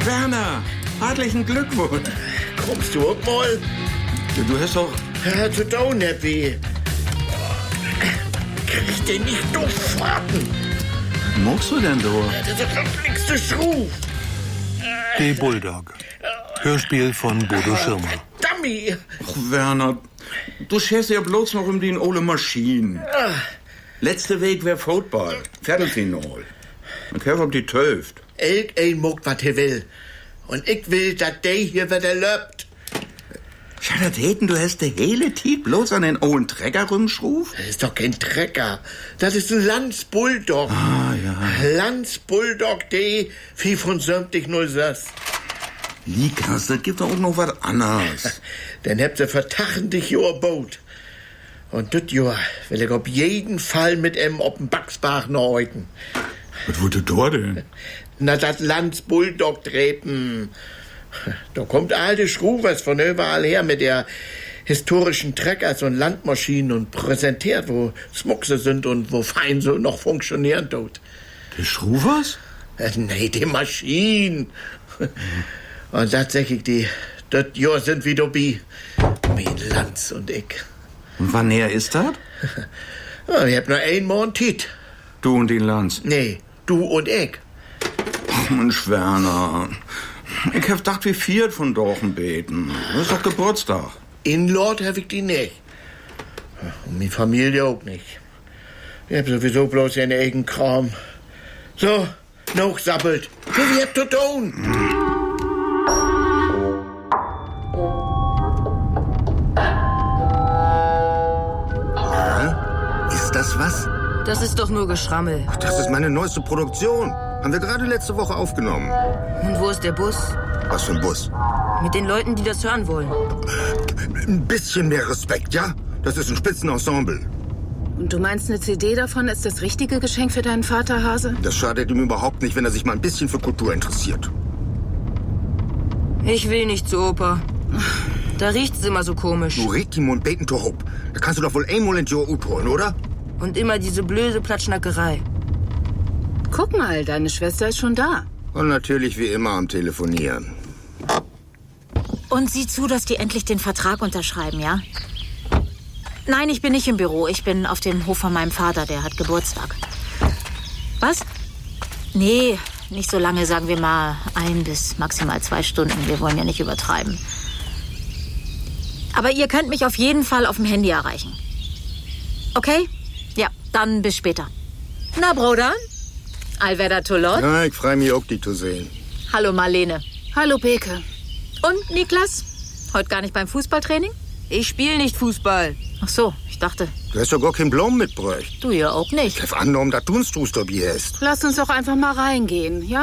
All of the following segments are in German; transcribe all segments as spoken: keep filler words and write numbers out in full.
Werner, herzlichen Glückwunsch. Kommst du auch mal? Du, du hast doch... Ja, zu tun, Happy. Krieg den nicht durchfahren. Was magst du denn, du? Das ist der verflixte Schruf. Die Bulldog. Hörspiel von Bodo Schirmer. Dummy. Ach, Werner, du scherst ja bloß noch um die Ole Maschinen. Letzte Weg wär Football. Viertelfinal. Ich hör ob die Töft. Ich ein muck, was er will. Und ich will, dass der hier wieder lebt. Ja, das hätten du hast de hele Tiet bloß an den ollen Trecker rumschruf? Das ist doch kein Trecker. Das ist ein Landsbulldog. Ah, ja. Landsbulldog, die vierundsiebzig null sechs. Likas, das gibt doch auch noch was anderes. Dann habt ihr vertachendig Jahr Boot. Und das Jahr will ich auf jeden Fall mit em op den Buxbach noch heute. Was wurde da denn? Na, das Landsbulldog trepen. Da kommt alte Schruvers von überall her mit der historischen Treckers und Landmaschinen und präsentiert, wo Smuckse sind und wo fein so noch funktionieren tut. Die Schruvers? Äh, nee, die Maschinen. Und tatsächlich, die, das Jahr sind wie dabei. Mein Lanz und ich. Und wann her ist das? Ja, ich hab nur einmal einen Tit. Du und den Lanz? Nee, du und ich. Ach, Mensch, Werner. Ich hab gedacht, wir viert von Dorchen beten. Das ist doch Geburtstag. In Lord hab ich die nicht. Und meine Familie auch nicht. Ich hab sowieso bloß ihren eigenen Kram. So, noch sappelt. So wie habt ihr tun. Ist das was? Das ist doch nur Geschrammel. Ach, das ist meine neueste Produktion. Haben wir gerade letzte Woche aufgenommen. Und wo ist der Bus? Was für ein Bus? Mit den Leuten, die das hören wollen. Ein bisschen mehr Respekt, ja? Das ist ein Spitzenensemble. Und du meinst, eine C D davon ist das richtige Geschenk für deinen Vater, Hase? Das schadet ihm überhaupt nicht, wenn er sich mal ein bisschen für Kultur interessiert. Ich will nicht zur Oper. Da riecht's immer so komisch. Du redst ihm und beten to hope. Da kannst du doch wohl einmal in die Ohr holen, oder? Und immer diese blöde Platschnackerei. Guck mal, deine Schwester ist schon da. Und natürlich wie immer am Telefonieren. Und sieh zu, dass die endlich den Vertrag unterschreiben, ja? Nein, ich bin nicht im Büro. Ich bin auf dem Hof von meinem Vater, der hat Geburtstag. Was? Nee, nicht so lange, sagen wir mal ein bis maximal zwei Stunden. Wir wollen ja nicht übertreiben. Aber ihr könnt mich auf jeden Fall auf dem Handy erreichen. Okay? Ja, dann bis später. Na, Bruder? Alveda Tolot? Ja, ich freue mich auch, die zu sehen. Hallo, Marlene. Hallo, Beke. Und, Niklas? Heute gar nicht beim Fußballtraining? Ich spiele nicht Fußball. Ach so, ich dachte. Du hast doch gar keinen Blumen mitgebracht. Du ja auch nicht. Ich habe angenommen, dass du ein Stußdobby hast. Lass uns doch einfach mal reingehen, ja?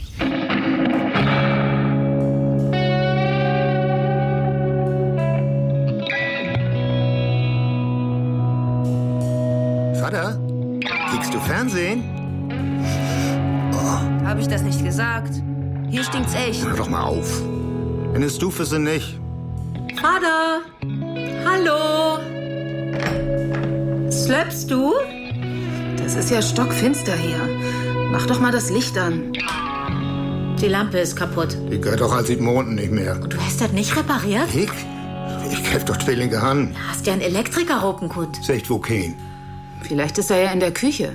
Vater, kriegst du Fernsehen? Oh. Habe ich das nicht gesagt? Hier stinkt's echt. Hör doch mal auf. Eine Stufe sind nicht. Vater! Hallo! Slöpst du? Das ist ja stockfinster hier. Mach doch mal das Licht an. Die Lampe ist kaputt. Die gehört doch als Monden nicht mehr. Du hast das nicht repariert? Ich? Ich greif doch Zwillinge an. Hast ja einen Elektriker rupenkund. Ist echt wo kein. Vielleicht ist er ja in der Küche.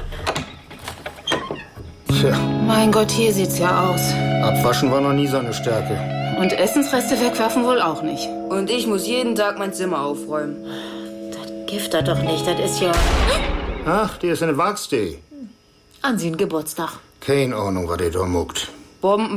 Tja, Mein Gott, hier sieht's ja aus. abwaschen war noch nie seine Stärke. Und Essensreste wegwerfen wohl auch nicht. Und ich muss jeden Tag mein Zimmer aufräumen. Das gibt er doch nicht. Das ist ja Ach, die ist eine Wachsdee. an seinen Geburtstag. Keine Ahnung, was der da muckt. Bomben